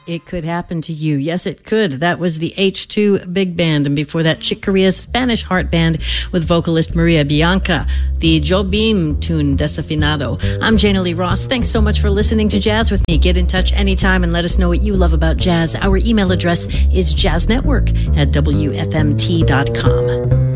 It could happen to you. Yes, it could. That was the H2 Big Band. And before that, Chick Corea's Spanish Heart Band with vocalist Maria Bianca, the Jobim tune Desafinado. I'm Jana Lee Ross. Thanks so much for listening to Jazz with me. Get in touch anytime and let us know what you love about jazz. Our email address is jazznetwork@wfmt.com.